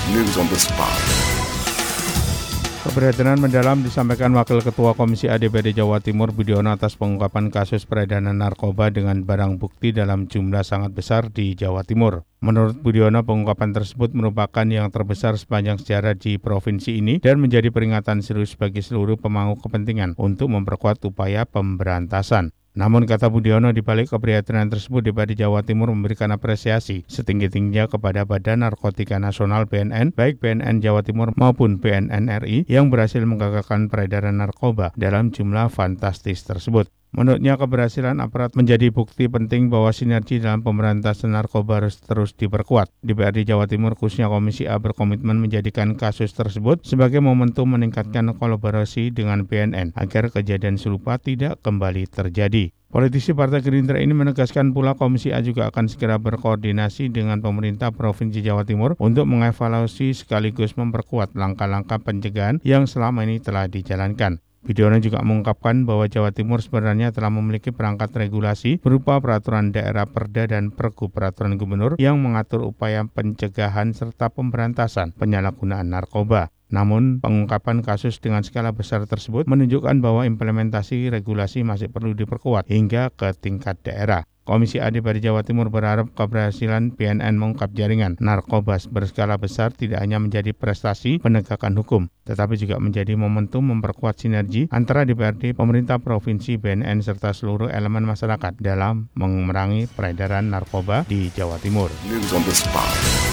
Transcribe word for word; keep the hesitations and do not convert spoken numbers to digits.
News on the spot. Keprihatinan mendalam disampaikan Wakil Ketua Komisi A D P R D Jawa Timur Budiono atas pengungkapan kasus peredaran narkoba dengan barang bukti dalam jumlah sangat besar di Jawa Timur. Menurut Budiono, pengungkapan tersebut merupakan yang terbesar sepanjang sejarah di provinsi ini dan menjadi peringatan serius bagi seluruh pemangku kepentingan untuk memperkuat upaya pemberantasan. Namun kata Budiono, di balik keprihatinan tersebut D P R D Jawa Timur memberikan apresiasi setinggi-tingginya kepada Badan Narkotika Nasional B N N, baik B N N Jawa Timur maupun B N N R I yang berhasil menggagalkan peredaran narkoba dalam jumlah fantastis tersebut. Menurutnya, keberhasilan aparat menjadi bukti penting bahwa sinergi dalam pemberantasan narkoba harus terus diperkuat. D P R D Jawa Timur khususnya Komisi A berkomitmen menjadikan kasus tersebut sebagai momentum meningkatkan kolaborasi dengan B N N agar kejadian serupa tidak kembali terjadi. Politisi Partai Gerindra ini menegaskan pula Komisi A juga akan segera berkoordinasi dengan pemerintah Provinsi Jawa Timur untuk mengevaluasi sekaligus memperkuat langkah-langkah pencegahan yang selama ini telah dijalankan. Budiono juga mengungkapkan bahwa Jawa Timur sebenarnya telah memiliki perangkat regulasi berupa peraturan daerah Perda dan Pergub peraturan gubernur yang mengatur upaya pencegahan serta pemberantasan penyalahgunaan narkoba. Namun, pengungkapan kasus dengan skala besar tersebut menunjukkan bahwa implementasi regulasi masih perlu diperkuat hingga ke tingkat daerah. Komisi A D P R D Jawa Timur berharap keberhasilan B N N mengungkap jaringan narkoba berskala besar tidak hanya menjadi prestasi penegakan hukum, tetapi juga menjadi momentum memperkuat sinergi antara D P R D, pemerintah provinsi, B N N, serta seluruh elemen masyarakat dalam memerangi peredaran narkoba di Jawa Timur. News on the spot.